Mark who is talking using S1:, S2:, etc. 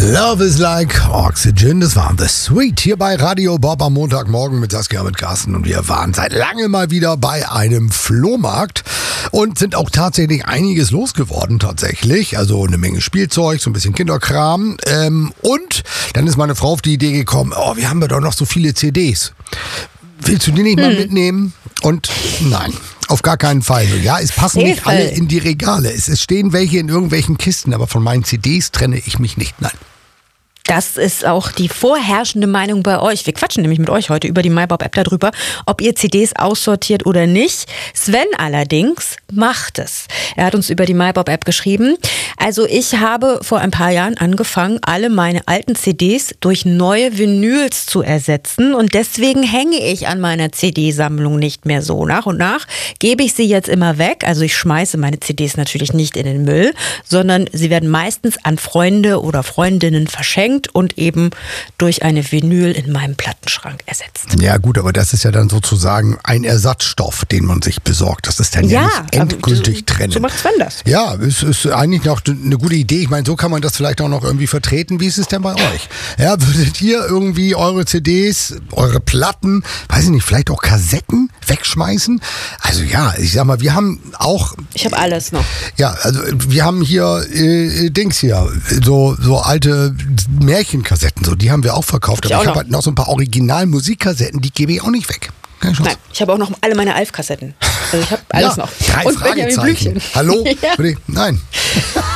S1: Love is like oxygen, das war The Sweet hier bei Radio Bob am Montagmorgen mit Saskia, mit Carsten, und wir waren seit langem mal wieder bei einem Flohmarkt und sind auch tatsächlich einiges losgeworden tatsächlich, also eine Menge Spielzeug, so ein bisschen Kinderkram, und dann ist meine Frau auf die Idee gekommen, wir haben doch noch so viele CDs. Willst du die nicht mal mitnehmen? Und nein, auf gar keinen Fall. Ja, es passen nicht alle in die Regale. Es stehen welche in irgendwelchen Kisten, aber von meinen CDs trenne ich mich nicht. Nein.
S2: Das ist auch die vorherrschende Meinung bei euch. Wir quatschen nämlich mit euch heute über die MyBob-App darüber, ob ihr CDs aussortiert oder nicht. Sven allerdings macht es. Er hat uns über die MyBob-App geschrieben. Also ich habe vor ein paar Jahren angefangen, alle meine alten CDs durch neue Vinyls zu ersetzen. Und deswegen hänge ich an meiner CD-Sammlung nicht mehr so. Nach und nach gebe ich sie jetzt immer weg. Also ich schmeiße meine CDs natürlich nicht in den Müll, sondern sie werden meistens an Freunde oder Freundinnen verschenkt und eben durch eine Vinyl in meinem Plattenschrank ersetzt.
S1: Ja gut, aber das ist ja dann sozusagen ein Ersatzstoff, den man sich besorgt. Das ist dann ja nicht endgültig trennen.
S2: So macht Sven das.
S1: Ja, es ist eigentlich noch eine gute Idee. Ich meine, so kann man das vielleicht auch noch irgendwie vertreten. Wie ist es denn bei euch? Ja, würdet ihr irgendwie eure CDs, eure Platten, weiß ich nicht, vielleicht auch Kassetten wegschmeißen? Also ja, ich sag mal, wir haben auch...
S2: Ich habe alles noch.
S1: Ja, also wir haben hier so alte Märchenkassetten, so, die haben wir auch verkauft. Aber ich habe halt noch so ein paar Original-Musikkassetten, die gebe ich auch nicht weg.
S2: Nein, ich habe auch noch alle meine Alf-Kassetten. Also ich habe alles noch.
S1: 3
S2: und
S1: Fragezeichen.
S2: Benjamin Blümchen.
S1: Hallo?
S2: Ja.
S1: Nein.